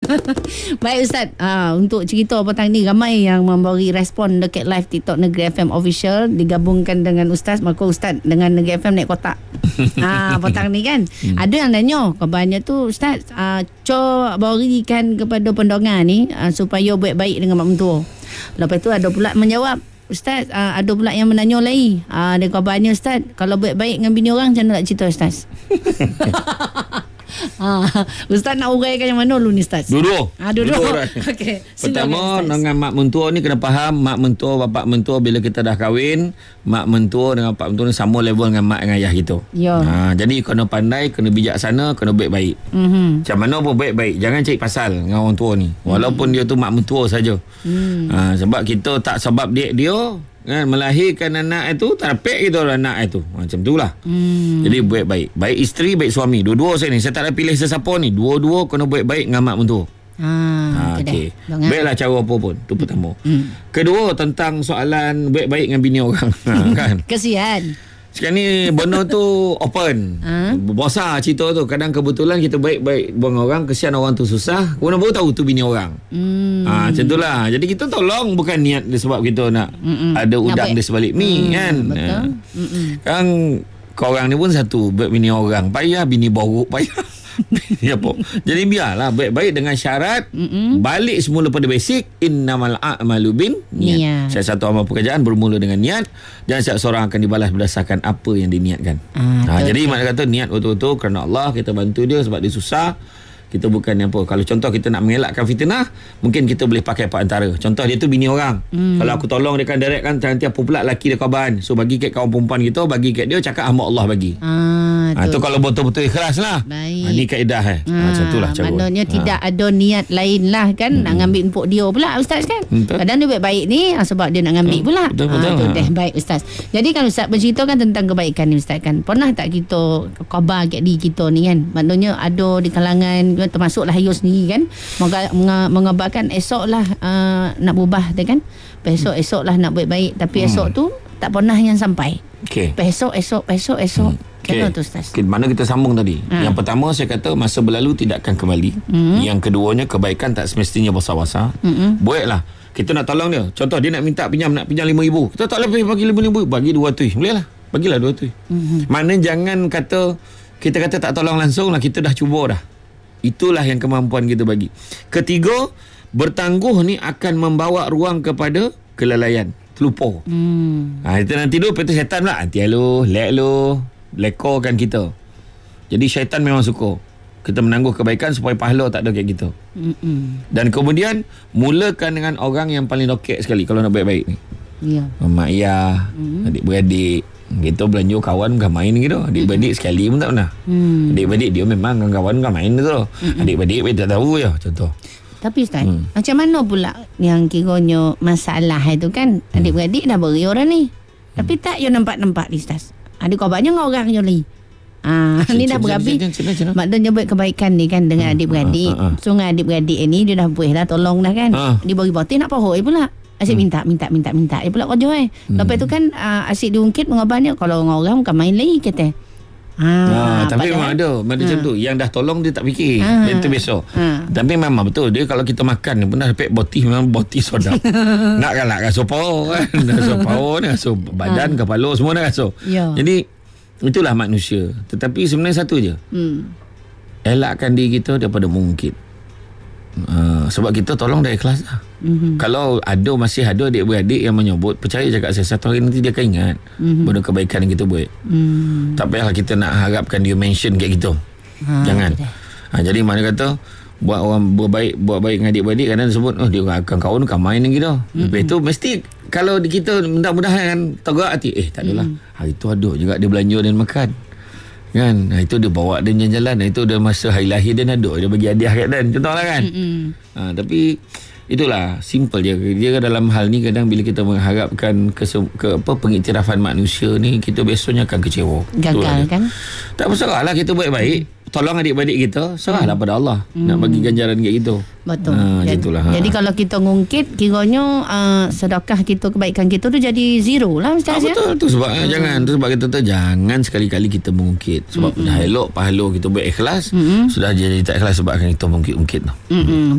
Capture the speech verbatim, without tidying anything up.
Baik Ustaz, uh, untuk cerita petang ni ramai yang memberi respon dekat live TikTok Negeri F M Official digabungkan dengan Ustaz, maka Ustaz dengan Negeri F M naik kotak. Ah, petang ni kan. Hmm. Ada yang nanya kabarnya tu Ustaz, uh, co berikan kepada pendengar ni uh, supaya baik-baik dengan mak mentua. Lepas tu ada pula menjawab, Ustaz, uh, ada pula yang menanya lagi. Uh, dia kabarnya Ustaz, kalau baik-baik dengan bini orang macam mana nak cerita Ustaz? Ah, Ustaz nak uraikan yang mana dulu ni Ustaz? Dua-dua. Ah, dua-dua. Okey. Pertama, dengan mak mentua ni kena faham, mak mentua, bapak mentua bila kita dah kahwin, mak mentua dengan bapak mentua ni sama level dengan mak dengan ayah kita. Ya. Ha, jadi kena pandai, kena bijaksana, kena baik-baik. Mm-hmm. Macam mana pun baik-baik. Jangan cari pasal dengan orang tua ni. Walaupun mm-hmm. dia tu mak mentua saja. Mm. Ha, sebab kita tak sebab dia dia kan melahirkan anak itu tak pek kita anak itu macam itulah. Hmm. Jadi baik-baik, baik isteri baik suami, dua-dua saya ni saya tak ada pilih sesiapa ni, dua-dua kena baik-baik dengan mak mentua. Ha, ha okey. Baiklah cara apa pun, tu pertama. Hmm. Kedua tentang soalan baik-baik dengan bini orang. Ha, kan. Kesian. Sekarang ni benda tu open. Ha? Besar cerita tu. Kadang kebetulan kita baik-baik dengan orang, kesian orang tu susah, kemudian baru tahu tu bini orang. Hmm. Ha, macam itulah. Jadi kita tolong, bukan niat dia sebab kita nak Mm-mm. ada udang di sebalik mi, hmm, kan. Betul. Ha. Kan korang ni pun satu, baik bini orang payah, bini borok payah. Ya, jadi biarlah baik-baik dengan syarat Mm-mm. balik semula pada basic, innamal a'malu bin niat. Saya satu amal pekerjaan bermula dengan niat, dan setiap seorang akan dibalas berdasarkan apa yang diniatkan. Ah, ha, jadi makna kata niat betul-betul kerana Allah, kita bantu dia sebab dia susah. Kita bukan apa. Kalau contoh kita nak mengelakkan fitnah, mungkin kita boleh pakai empat antara. Contoh dia tu bini orang. Hmm. Kalau aku tolong dia kan direct kan, nanti apa pula laki dia kawan. So bagi kat kawan perempuan kita, bagi kat dia cakap hamba Allah bagi. Ah, ha, tu kalau betul-betul ikhlas lah. Ha, ni kaedah eh. Ha, macam itulah cara. Maknanya ha. tidak ada niat lain lah kan, hmm. nak ngambil empuk dia pula Ustaz kan. Hmm. Kadang dia baik-baik ni sebab dia nak ngambil pula. Betul-betul. Ha, tu baik Ustaz. Jadi kalau Ustaz bercerita kan tentang kebaikan ni Ustaz kan, pernah tak kita khabar kat diri kita ni kan, maknanya ada di kalangan termasuklah Hayo sendiri kan, mengabarkan esok lah uh, nak berubah dia kan, besok esok lah nak baik-baik, tapi esok hmm. tu tak pernah yang sampai. Okey. Besok esok esok esok hmm. Okay. Kena tu Ustaz. Okay, mana kita sambung tadi. Ha. Yang pertama saya kata masa berlalu tidak akan kembali. Hmm. Yang keduanya kebaikan tak semestinya besar-besar. Hmm. Buatlah. Kita nak tolong dia. Contoh dia nak minta pinjam, nak pinjam lima ribu. Kita tak boleh bagi lima ribu, bagi dua ratus. Boleh lah. Bagilah dua ratus. Hmm. Mana jangan kata kita kata tak tolong langsung lah, kita dah cuba dah. Itulah yang kemampuan kita bagi. Ketiga, bertangguh ni akan membawa ruang kepada kelalaian, terlupa. Hmm. Ha, kita nanti tidur, lepas tu syaitan pula, nanti lu, lek lu, lekorkan kita. Jadi syaitan memang suka kita menangguh kebaikan supaya pahala tak ada kat kita. Mm-mm. Dan kemudian, mulakan dengan orang yang paling lokek sekali kalau nak baik-baik ni. Ya. Mak ayah, mm-hmm. adik-beradik. Kita belanja kawan bukan main gitu. Adik-beradik sekali pun tak pernah. Hmm. Adik-beradik dia memang kawan bukan main tu. Hmm. Adik-beradik dia tak tahu je contoh. Tapi Ustaz, hmm. macam mana pula yang kiranya masalah itu kan, hmm. adik-beradik dah beri orang ni. Hmm. Tapi tak you nampak-nampak ni Ustaz. Adik kabarnya dengan orang je lagi. Ah, ni dah berabi. Maknanya buat kebaikan ni kan dengan ha, adik-beradik. Ha, ha, ha. So dengan adik-beradik ni dia dah boleh dah tolong dah kan. Ha. Dia bagi batin nak pohoi pula. Asyik hmm. minta, minta, minta, minta. Dia pula kerja eh. Hmm. Lepas tu kan uh, asyik diungkit mengabarnya kalau orang bukan main lagi kata. Ha, ha, tapi memang ada. Macam ha. tu. Yang dah tolong dia tak fikir. Ha. Dia tu besok. Ha. Tapi memang betul. Dia kalau kita makan ni pun dah pek boti. Memang boti sodak. Nak kan nak rasa power kan. Rasa power ni. Rasa badan, ha. kepala semua dah rasa. Ya. Jadi itulah manusia. Tetapi sebenarnya satu je. Hmm. Elakkan diri kita daripada mengungkit. Uh, sebab kita tolong dah ikhlas dah. Mm-hmm. Kalau ada masih ada adik-beradik yang menyebut, percaya cakap saya satu hari nanti dia akan ingat mm-hmm. benda kebaikan yang kita buat. Mm. Tak payahlah kita nak harapkan dia mention kat kita. Ha, jangan. Ha, jadi mana kata buat orang berbaik, buat baik dengan adik-beradik kadang sebut oh dia akan kawan kan main lagi dah. Mm-hmm. Lepas tu mesti kalau kita mudah-mudahan tergerak hati, eh tak adalah. Mm-hmm. Hari tu ada juga dia belanja dan makan. Kan, nah, itu dia bawa dia jalan-jalan. Nah, itu dia masa hari lahir dia naduk, dia bagi hadiah kat dan contohlah kan. Mm-hmm. Ha, tapi itulah simple je. Dia dalam hal ni kadang bila kita mengharapkan ke, ke apa pengiktirafan manusia ni, kita besoknya akan kecewa. Gagal kan? Tak masalah kita baik-baik. Tolong adik-beradik kita, serahlah hmm. pada Allah hmm. nak bagi ganjaran kat kita. Betul. Ha, jadi, itulah, jadi ha. kalau kita ngungkit, kiranya uh, sedekah kita, kebaikan kita tu jadi zero lah Ustaz. Ha, betul. Tu sebab hmm. jangan, tu sebab kita tu jangan sekali-kali kita mengungkit. Sebab hmm. dah elok pahala kita buat ikhlas, hmm. sudah jadi tak ikhlas sebab kita mengungkit-ungkit tu. Hmm.